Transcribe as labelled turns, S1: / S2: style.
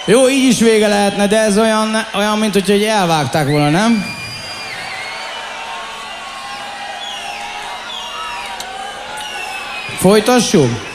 S1: Jó, így is vége lehetne, de ez olyan mint hogy elvágták volna, nem? Folytassuk?